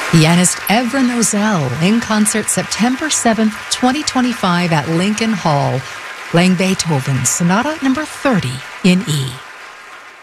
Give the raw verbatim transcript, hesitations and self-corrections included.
Pianist Evra Nozel in concert September seventh, twenty twenty-five at Lincoln Hall, playing Beethoven Sonata number thirty in E.